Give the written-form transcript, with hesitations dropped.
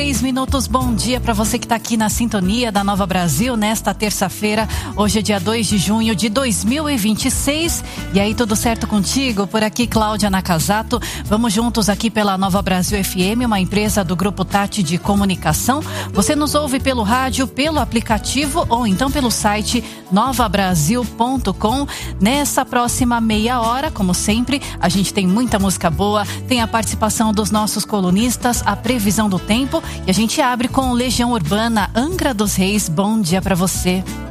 3 minutos, bom dia para você que está aqui na sintonia da Nova Brasil nesta terça-feira. Hoje é dia 2 de junho de 2026. E aí, tudo certo contigo? Por aqui, Cláudia Nakazato. Vamos juntos aqui pela Nova Brasil FM, uma empresa do Grupo Tati de Comunicação. Você nos ouve pelo rádio, pelo aplicativo ou então pelo site novabrasil.com. Nessa próxima meia hora, como sempre, a gente tem muita música boa, tem a participação dos nossos colunistas, a previsão do tempo e a gente abre com Legião Urbana, Angra dos Reis. Bom dia pra você.